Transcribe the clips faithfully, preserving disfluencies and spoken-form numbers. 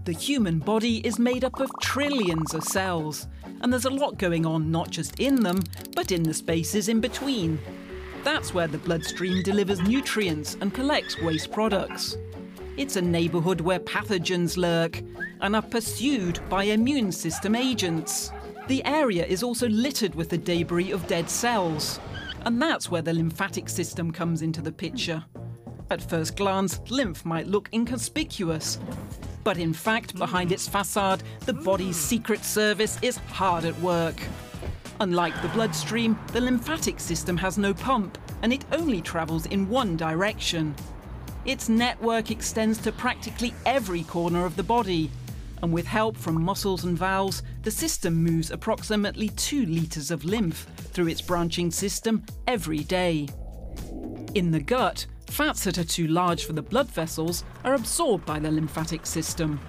The human body is made up of trillions of cells, and there's a lot going on not just in them, but in the spaces in between. That's where the bloodstream delivers nutrients and collects waste products. It's a neighbourhood where pathogens lurk and are pursued by immune system agents. The area is also littered with the debris of dead cells, and that's where the lymphatic system comes into the picture. At first glance, lymph might look inconspicuous, but in fact, behind its facade, the body's secret service is hard at work. Unlike the bloodstream, the lymphatic system has no pump, and it only travels in one direction. Its network extends to practically every corner of the body, and with help from muscles and valves, the system moves approximately two litres of lymph through its branching system every day. In the gut, fats that are too large for the blood vessels are absorbed by the lymphatic system.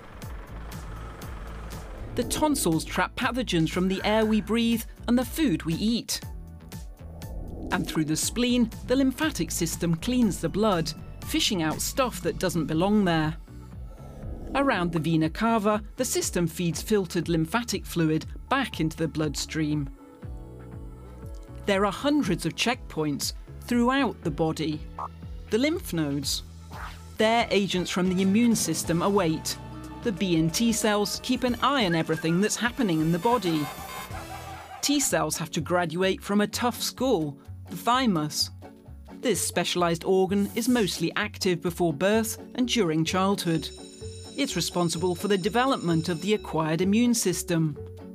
The tonsils trap pathogens from the air we breathe and the food we eat. And through the spleen, the lymphatic system cleans the blood, fishing out stuff that doesn't belong there. Around the vena cava, the system feeds filtered lymphatic fluid back into the bloodstream. There are hundreds of checkpoints throughout the body. The lymph nodes. Their agents from the immune system await. The B and T cells keep an eye on everything that's happening in the body. T cells have to graduate from a tough school, the thymus. This specialised organ is mostly active before birth and during childhood. It's responsible for the development of the acquired immune system.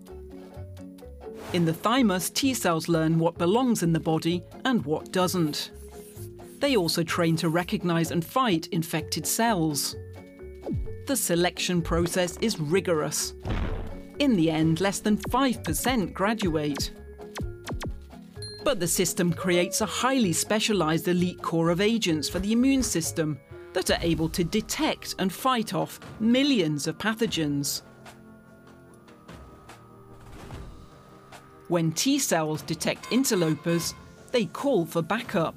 In the thymus, T cells learn what belongs in the body and what doesn't. They also train to recognise and fight infected cells. The selection process is rigorous. In the end, less than five percent graduate. But the system creates a highly specialised elite core of agents for the immune system that are able to detect and fight off millions of pathogens. When T cells detect interlopers, they call for backup.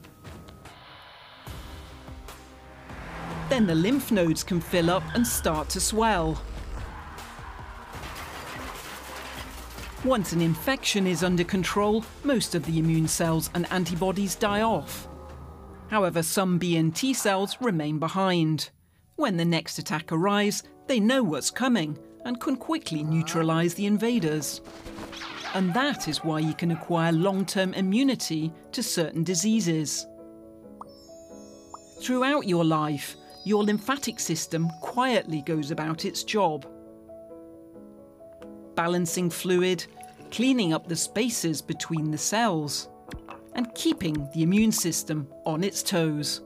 Then the lymph nodes can fill up and start to swell. Once an infection is under control, most of the immune cells and antibodies die off. However, some B and T cells remain behind. When the next attack arrives, they know what's coming and can quickly neutralise the invaders. And that is why you can acquire long-term immunity to certain diseases. Throughout your life, your lymphatic system quietly goes about its job. Balancing fluid, cleaning up the spaces between the cells, and keeping the immune system on its toes.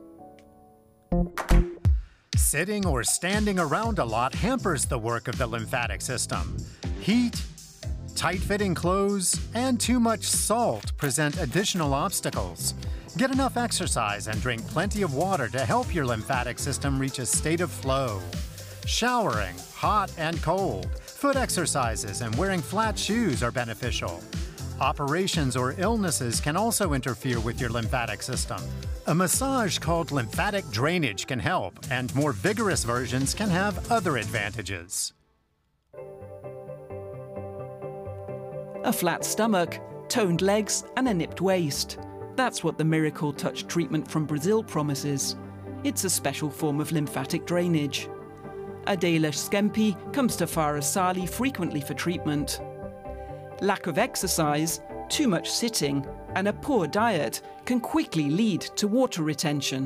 Sitting or standing around a lot hampers the work of the lymphatic system. Heat, tight-fitting clothes, and too much salt present additional obstacles. Get enough exercise and drink plenty of water to help your lymphatic system reach a state of flow. Showering, hot and cold, foot exercises, and wearing flat shoes are beneficial. Operations or illnesses can also interfere with your lymphatic system. A massage called lymphatic drainage can help, and more vigorous versions can have other advantages. A flat stomach, toned legs, and a nipped waist. That's what the Miracle Touch treatment from Brazil promises. It's a special form of lymphatic drainage. Adela Skempi comes to Farah Sali frequently for treatment. Lack of exercise, too much sitting, and a poor diet can quickly lead to water retention.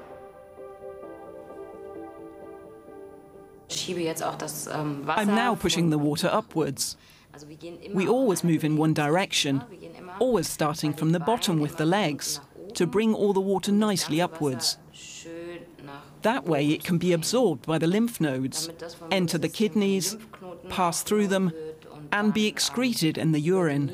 I'm now pushing the water upwards. We always move in one direction, always starting from the bottom with the legs, to bring all the water nicely upwards. That way it can be absorbed by the lymph nodes, enter the kidneys, pass through them, and be excreted in the urine.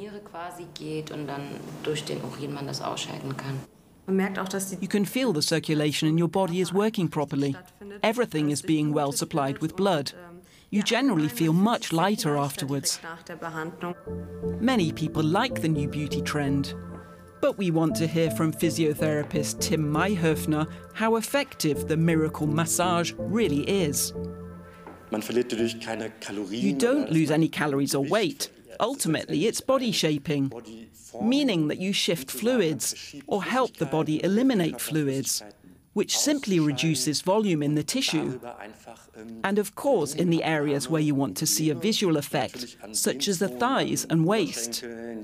You can feel the circulation in your body is working properly. Everything is being well supplied with blood. You generally feel much lighter afterwards. Many people like the new beauty trend. But we want to hear from physiotherapist Tim Mayhöfner how effective the Miracle massage really is. You don't lose any calories or weight. Ultimately, it's body shaping, meaning that you shift fluids or help the body eliminate fluids, which simply reduces volume in the tissue. And of course, in the areas where you want to see a visual effect, such as the thighs and waist.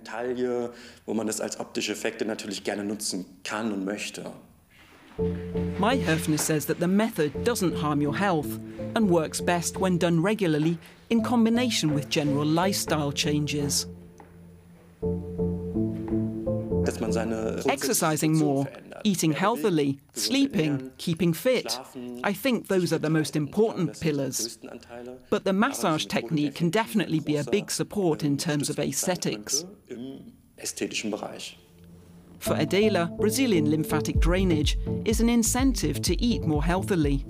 Mayhoefner says that the method doesn't harm your health and works best when done regularly in combination with general lifestyle changes. Exercising more, eating healthily, sleeping, keeping fit. I think those are the most important pillars. But the massage technique can definitely be a big support in terms of aesthetics. For Adela, Brazilian lymphatic drainage is an incentive to eat more healthily.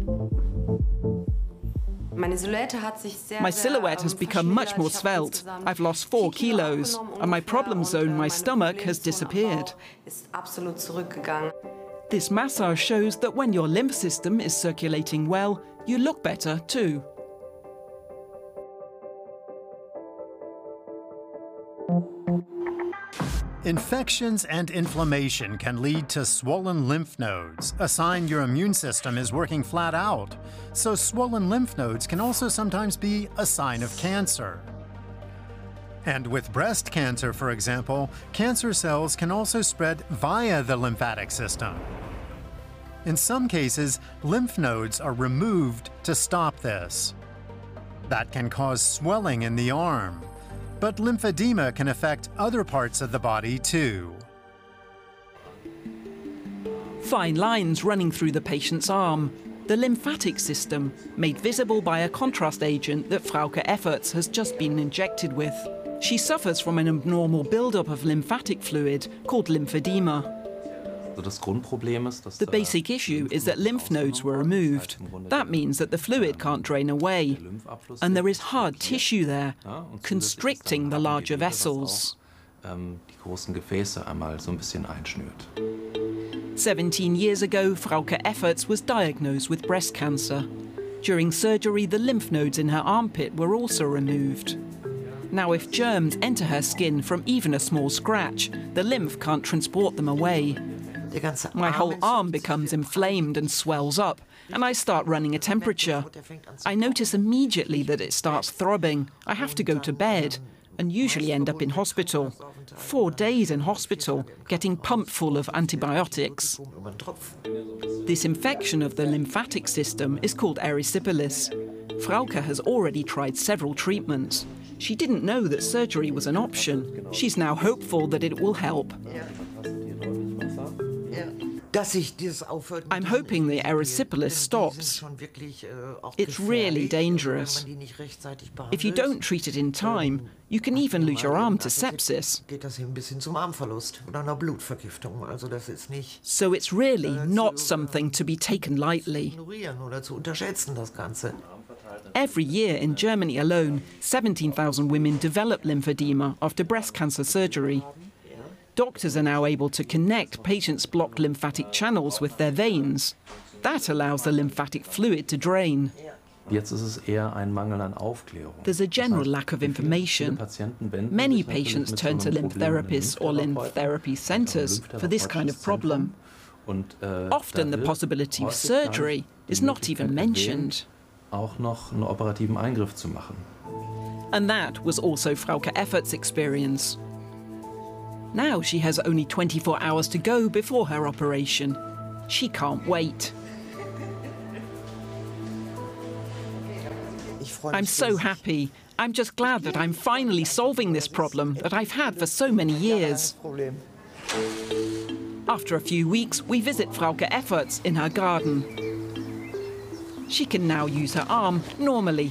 My silhouette has become much more svelte. I've lost four kilos, and my problem zone, my stomach, has disappeared. This massage shows that when your lymph system is circulating well, you look better too. Infections and inflammation can lead to swollen lymph nodes, a sign your immune system is working flat out. So swollen lymph nodes can also sometimes be a sign of cancer. And with breast cancer, for example, cancer cells can also spread via the lymphatic system. In some cases, lymph nodes are removed to stop this. That can cause swelling in the arm. But lymphedema can affect other parts of the body too. Fine lines running through the patient's arm. The lymphatic system, made visible by a contrast agent that Frauke Efferts has just been injected with. She suffers from an abnormal buildup of lymphatic fluid called lymphedema. The basic issue is that lymph nodes were removed. That means that the fluid can't drain away. And there is hard tissue there, constricting the larger vessels. Seventeen years ago, Frauke Efferts was diagnosed with breast cancer. During surgery, the lymph nodes in her armpit were also removed. Now, if germs enter her skin from even a small scratch, the lymph can't transport them away. My whole arm becomes inflamed and swells up, and I start running a temperature. I notice immediately that it starts throbbing. I have to go to bed, and usually end up in hospital. Four days in hospital, getting pumped full of antibiotics. This infection of the lymphatic system is called erysipelas. Frauke has already tried several treatments. She didn't know that surgery was an option. She's now hopeful that it will help. I'm hoping the erysipelas stops. It's really dangerous. If you don't treat it in time, you can even lose your arm to sepsis. So it's really not something to be taken lightly. Every year in Germany alone, seventeen thousand women develop lymphedema after breast cancer surgery. Doctors are now able to connect patients' blocked lymphatic channels with their veins. That allows the lymphatic fluid to drain. There's a general lack of information. Many patients turn to lymph therapists or lymph therapy centres for this kind of problem. Often the possibility of surgery is not even mentioned. And that was also Frauke Efferts' experience. Now she has only twenty-four hours to go before her operation. She can't wait. I'm so happy. I'm just glad that I'm finally solving this problem that I've had for so many years. After a few weeks, we visit Frauke Efferts in her garden. She can now use her arm normally.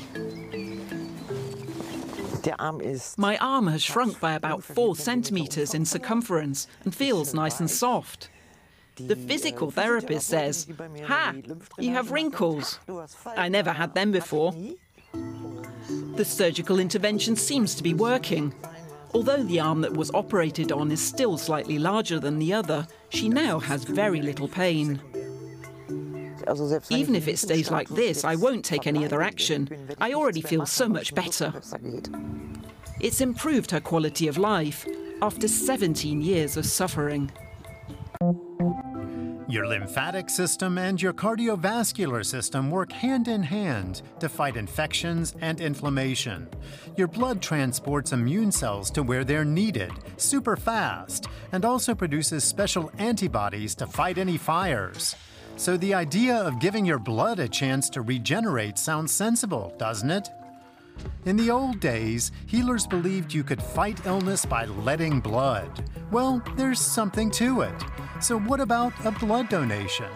My arm has shrunk by about four centimetres in circumference and feels nice and soft. The physical therapist says, "Ha, you have wrinkles. I never had them before." The surgical intervention seems to be working. Although the arm that was operated on is still slightly larger than the other, she now has very little pain. Even if it stays like this, I won't take any other action. I already feel so much better. It's improved her quality of life after seventeen years of suffering. Your lymphatic system and your cardiovascular system work hand in hand to fight infections and inflammation. Your blood transports immune cells to where they're needed super fast and also produces special antibodies to fight any fires. So the idea of giving your blood a chance to regenerate sounds sensible, doesn't it? In the old days, healers believed you could fight illness by letting blood. Well, there's something to it. So what about a blood donation?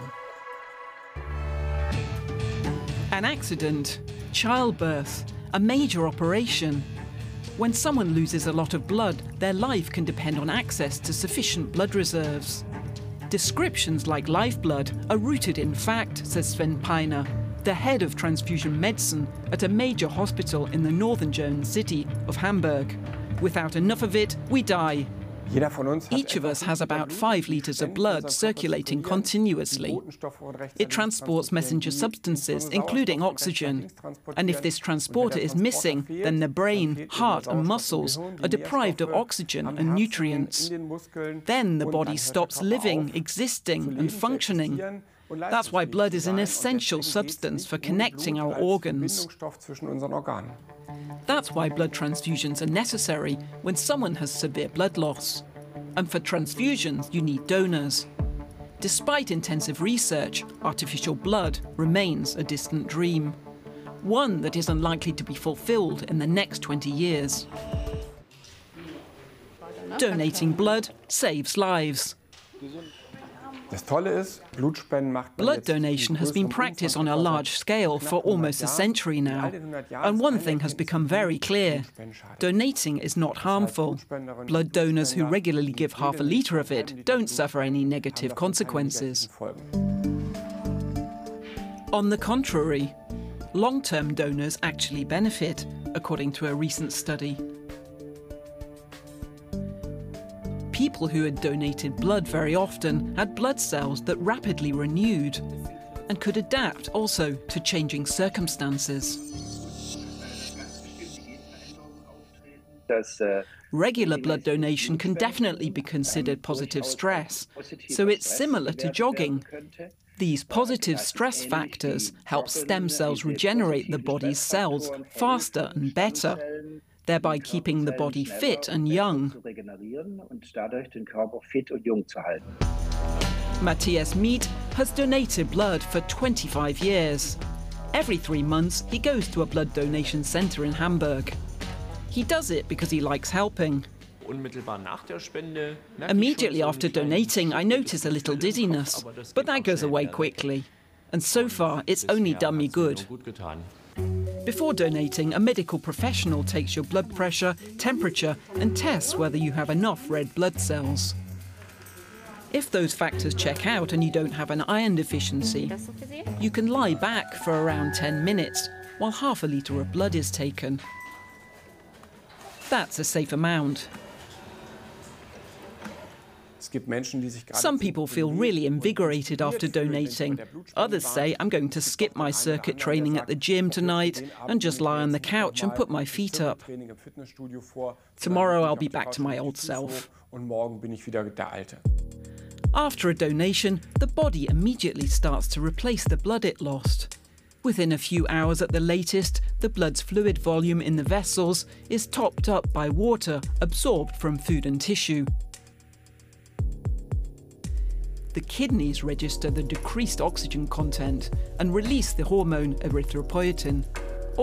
An accident, childbirth, a major operation. When someone loses a lot of blood, their life can depend on access to sufficient blood reserves. Descriptions like lifeblood are rooted in fact, says Sven Peiner, the head of transfusion medicine at a major hospital in the northern German city of Hamburg. Without enough of it, we die. Each of us has about five litres of blood circulating continuously. It transports messenger substances, including oxygen. And if this transporter is missing, then the brain, heart and muscles are deprived of oxygen and nutrients. Then the body stops living, existing and functioning. That's why blood is an essential substance for connecting our organs. That's why blood transfusions are necessary when someone has severe blood loss. And for transfusions, you need donors. Despite intensive research, artificial blood remains a distant dream. One that is unlikely to be fulfilled in the next twenty years. Donating blood saves lives. Blood donation has been practiced on a large scale for almost a century now. And one thing has become very clear. Donating is not harmful. Blood donors who regularly give half a litre of it don't suffer any negative consequences. On the contrary, long-term donors actually benefit, according to a recent study. People who had donated blood very often had blood cells that rapidly renewed and could adapt also to changing circumstances. Regular blood donation can definitely be considered positive stress, so it's similar to jogging. These positive stress factors help stem cells regenerate the body's cells faster and better, thereby keeping the body fit and young. Matthias Miet has donated blood for twenty-five years. Every three months, he goes to a blood donation centre in Hamburg. He does it because he likes helping. Immediately after donating, I notice a little dizziness, but that goes away quickly. And so far, it's only done me good. Before donating, a medical professional takes your blood pressure, temperature, and tests whether you have enough red blood cells. If those factors check out and you don't have an iron deficiency, you can lie back for around ten minutes while half a litre of blood is taken. That's a safe amount. Some people feel really invigorated after donating. Others say, I'm going to skip my circuit training at the gym tonight and just lie on the couch and put my feet up. Tomorrow I'll be back to my old self. After a donation, the body immediately starts to replace the blood it lost. Within a few hours at the latest, the blood's fluid volume in the vessels is topped up by water absorbed from food and tissue. The kidneys register the decreased oxygen content and release the hormone erythropoietin.